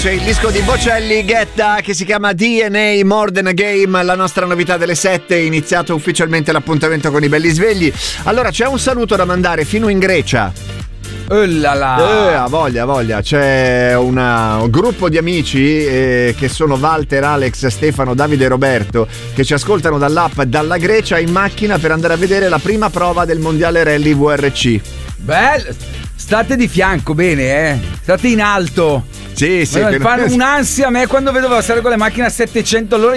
C'è il disco di Bocelli, Guetta, che si chiama DNA More Than a Game, la nostra novità delle 7, iniziato ufficialmente l'appuntamento con i belli svegli. Allora c'è un saluto da mandare fino in Grecia. Ha voglia. C'è un gruppo di amici che sono Walter, Alex, Stefano, Davide e Roberto, che ci ascoltano dall'app dalla Grecia in macchina per andare a vedere la prima prova del mondiale rally VRC. Bello, state di fianco bene, state in alto. Sì, fanno un'ansia a me quando vedo passare con le macchine a 700 all'ora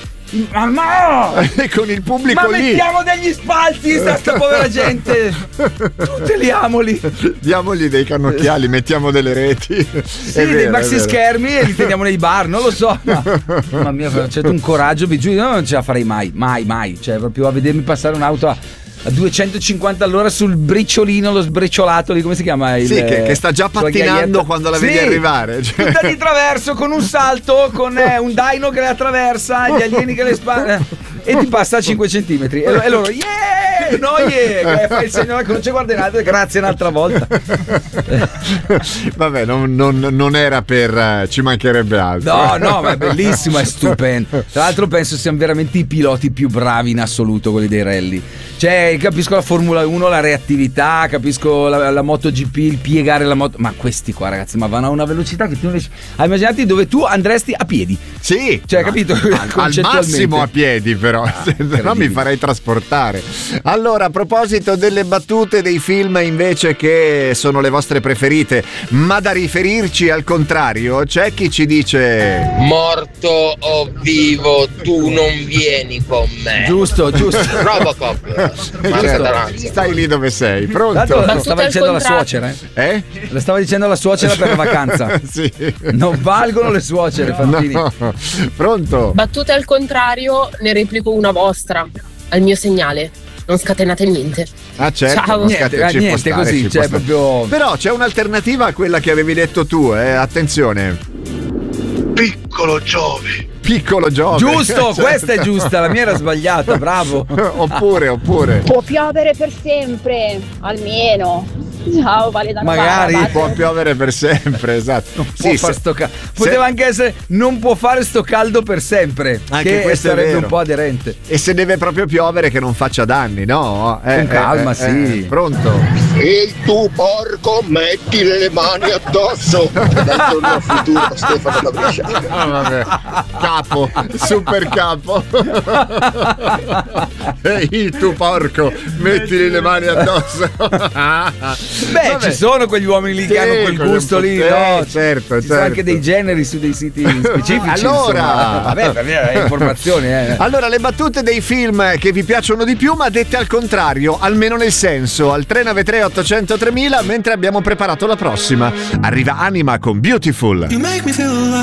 con il pubblico ma lì. Mettiamo degli spalti a sta povera gente. Tuteliamoli. Diamogli dei cannocchiali, mettiamo delle reti. Sì, dei maxi schermi e li teniamo nei bar, non lo so. Mamma mia, c'è un coraggio, vi giuro, io non ce la farei mai. Cioè, proprio a vedermi passare un'auto a 250 all'ora sul briciolino, lo sbriciolato lì, come si chiama? Che sta già pattinando quando la vedi arrivare. Cioè. Tutta di traverso, con un salto, con un dino che le attraversa, gli alieni che le e ti passa a 5 centimetri. E loro, fai il segno della croce, guarda in alto, grazie un'altra volta. Vabbè, non era per ci mancherebbe altro. No, ma è bellissimo, è stupendo. Tra l'altro penso siano veramente i piloti più bravi in assoluto, quelli dei rally. Cioè, capisco la Formula 1, la reattività, capisco la MotoGP, il piegare la moto, ma questi qua, ragazzi, ma vanno a una velocità che tu non riesci. Immaginati dove tu andresti a piedi. Sì, cioè, capito? Al massimo a piedi, però, no mi farei trasportare. Allora, a proposito delle battute dei film invece che sono le vostre preferite, ma da riferirci al contrario, c'è chi ci dice: morto o vivo, tu non vieni con me. Giusto. Robocop. Stai lì dove sei, pronto? Lo stava dicendo la suocera, Lo stava dicendo la suocera per la vacanza. Sì. Non valgono le suocere, Fantini. No. Pronto? Battute al contrario, ne replico una vostra al mio segnale. Non scatenate niente. Ah, certo. Ciao. Niente così, cioè proprio. Però c'è un'alternativa a quella che avevi detto tu, attenzione. Piccolo Giove. Giusto, certo. Questa è giusta, la mia era sbagliata, bravo. oppure può piovere per sempre, almeno. Ciao, Vale da magari Novara, può piovere per sempre, esatto. Non può fare poteva anche essere non può fare sto caldo per sempre, anche che questo sarebbe vero. un po' aderente. E se deve proprio piovere che non faccia danni, no? Con calma, sì. Pronto? E tu porco, mettile le mani addosso. Dal giorno futuro, Stefano da Brescia. Vabbè. Capo, super capo. Ehi tu porco, mettili le mani addosso. Beh, ci sono quegli uomini lì che hanno quel gusto lì, no? Certo. Ci sono anche dei generi su dei siti specifici. Allora, vabbè, per me è informazioni. Allora, le battute dei film che vi piacciono di più, ma dette al contrario, almeno nel senso, al 393 800 3000, mentre abbiamo preparato la prossima. Arriva Anima con Beautiful.